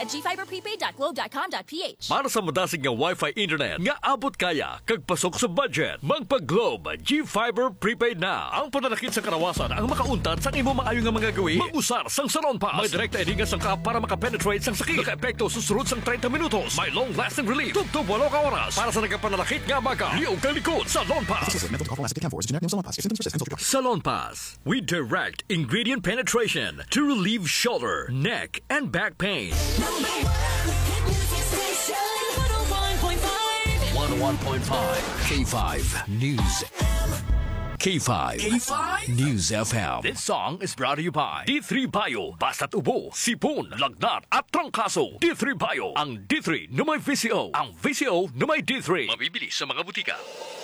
at gfiberprepaid.globe.com.ph. Para sa madasig nga Wi-Fi internet nga abot kaya kag pasok sa budget, magpa-Globe G-Fiber Prepaid na. Ang pananakit sa karawasan ang makauntad sa imo maayo nga mga gawi. Mag-usar sang Salon Pass. May direkta edinga sang ka para makapenetrate sang sakit. Naka-epekto susunod sang 30 minutos. May long-lasting relief. Tugtog 8 ka oras. Para sa nagkapananakit nga baga. Liyaw kang likod. Salon Pass. Salon Pass. We direct ingredient penetration to relieve shoulder, neck, and back pain. 101.5 K5 News. K5 News FM. This song is brought to you by D3 Bio. Basta't ubo, sipon, lagnat at trangkaso. D3 Bio. Ang D3 na may VCO. Ang VCO na may D3. Mabibili sa mga butika.